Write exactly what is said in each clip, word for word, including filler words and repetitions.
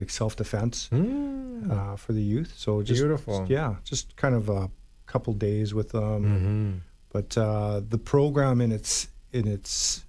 like self-defense Mm. uh, for the youth. So just, Beautiful. just- yeah, just kind of a couple days with them. Mm-hmm. But uh, the program in its in its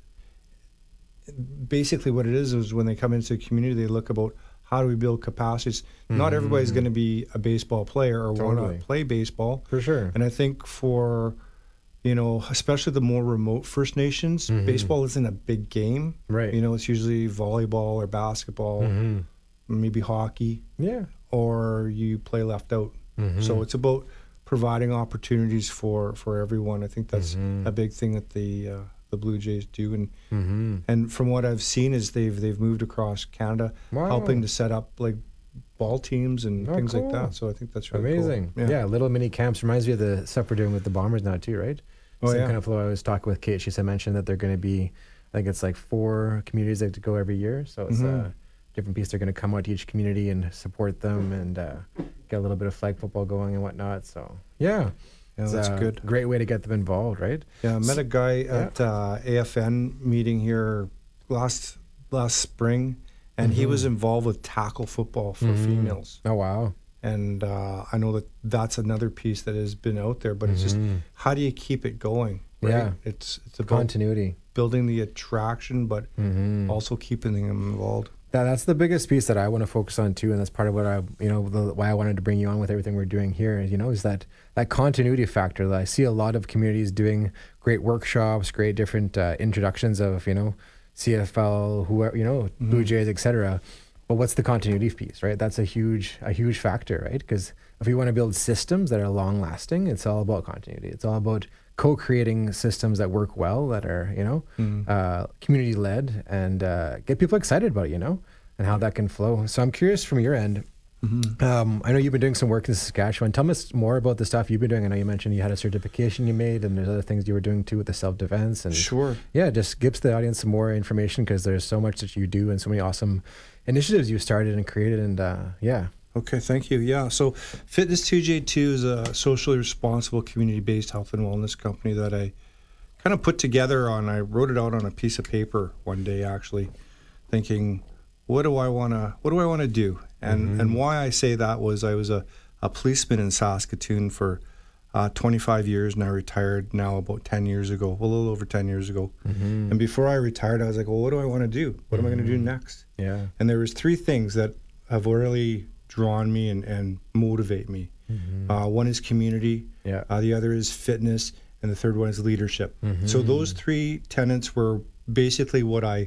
basically what it is is when they come into the community, they look about how do we build capacities. Mm-hmm. Not everybody's going to be a baseball player or Totally. want to play baseball. For sure. And I think for, you know, especially the more remote First Nations, Mm-hmm. baseball isn't a big game. Right. You know, it's usually volleyball or basketball, Mm-hmm. maybe hockey, Yeah. or you play left out. Mm-hmm. So it's about providing opportunities for, for everyone. I think that's Mm-hmm. a big thing that the uh, the Blue Jays do. And Mm-hmm. and from what I've seen is they've they've moved across Canada, Wow. helping to set up like ball teams and Oh, things cool. like that. So I think that's really Amazing. cool. Yeah. little mini camps. Reminds me of the stuff we're doing with the Bombers now too, right? Oh, Same yeah. kind of flow. I was talking with Kate. She said mentioned that they're going to be, I think it's like four communities that go every year. So it's Mhm. a different piece. They're going to come out to each community and support them and uh, get a little bit of flag football going and whatnot. So yeah, Yeah, it's that's a good. great way to get them involved, right? Yeah, I met a guy yeah. at uh, A F N meeting here last last spring, and he Mhm. was involved with tackle football for Mhm. females. Oh wow. And uh, I know that that's another piece that has been out there, but it's just Mhm. how do you keep it going? Right? Yeah. It's it's about Continuity. building the attraction, but Mm-hmm. also keeping them involved. That, that's the biggest piece that I want to focus on too, and that's part of what I, you know, the, why I wanted to bring you on with everything we're doing here. You know, is that that continuity factor that I see a lot of communities doing great workshops, great different uh, introductions of, you know, C F L, whoever, you know, Mm-hmm. Blue Jays, et cetera. But what's the continuity piece, right? That's a huge, a huge factor, right? Because if we want to build systems that are long lasting, it's all about continuity. It's all about co-creating systems that work well, that are, you know, Mm. uh, community led, and uh, get people excited about it, you know, and how that can flow. So I'm curious from your end. Mm-hmm. Um, I know you've been doing some work in Saskatchewan. Tell us more about the stuff you've been doing. I know you mentioned you had a certification you made, and there's other things you were doing too with the self-defense. And Sure. yeah, just gives the audience some more information, because there's so much that you do and so many awesome initiatives you started and created. And uh, yeah. Okay, thank you. Yeah, so Fitness two J two is a socially responsible, community-based health and wellness company that I kind of put together on. I wrote it out on a piece of paper one day, actually, thinking, what do I want to, what do I want to do? And Mhm. and why I say that was I was a, a policeman in Saskatoon for uh, twenty-five years, and I retired now about ten years ago, a little over ten years ago. Mhm. And before I retired, I was like, well, what do I want to do? What am I going to do next? Yeah. And there was three things that have really drawn me and, and motivate me. Mhm. Uh, one is community, Yeah. uh, the other is fitness, and the third one is leadership. Mhm. So those three tenets were basically what I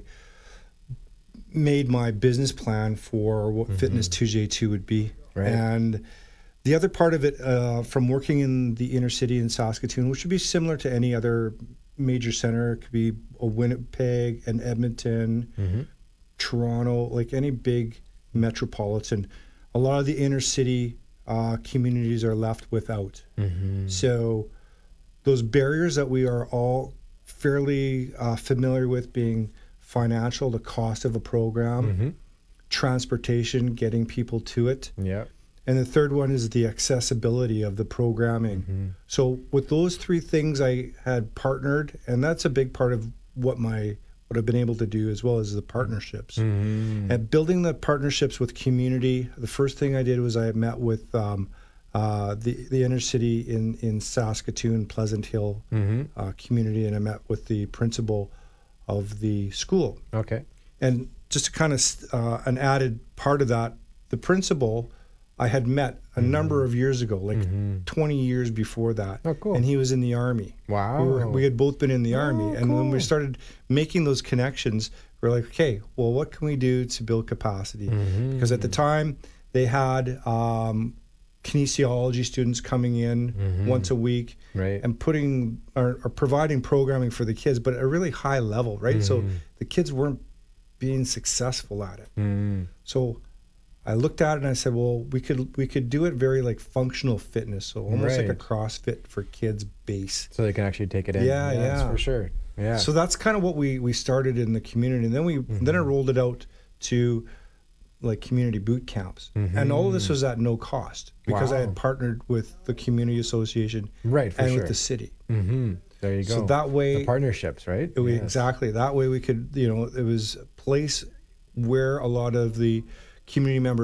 made my business plan for what Fitness two J two would be. Right. And the other part of it, uh, from working in the inner city in Saskatoon, which would be similar to any other major center, it could be a Winnipeg, an Edmonton, Mhm. Toronto, like any big metropolitan, a lot of the inner city uh, communities are left without. Mhm. So those barriers that we are all fairly uh, familiar with, being financial, the cost of a program, Mhm. transportation, getting people to it, Yeah. and the third one is the accessibility of the programming. Mhm. So with those three things, I had partnered, and that's a big part of what my what I've been able to do, as well as the partnerships. Mhm. And building the partnerships with community, the first thing I did was I met with um, uh, the the inner city in in Saskatoon, Pleasant Hill Mhm. uh, community, and I met with the principal of the school. Okay. And just to kind of uh, an added part of that, the principal I had met a number of years ago, like Mhm. twenty years before that. Oh, cool. And he was in the Army. Wow. We, were, we had both been in the Army. Oh, And when we cool. started making those connections, we're like, okay, well, what can we do to build capacity? Mhm. Because at the time, they had um, kinesiology students coming in Mhm. once a week Right. and putting or, or providing programming for the kids, but at a really high level, right? So Mhm. the kids weren't being successful at it. Mhm. So I looked at it and I said, well, we could we could do it very like functional fitness, so almost like a Right. CrossFit for kids base. So they can actually take it in. Yeah, Yes, yeah. for sure. Yeah. So that's kind of what we we started in the community, and then we then I rolled it out to like community boot camps, and all of this was at no cost because I Wow. had partnered with the community association right, for and sure. with the city. Mm-hmm. There you go. So that way, the partnerships, right? we, Yes. exactly that way we could, you know, it was a place where a lot of the community members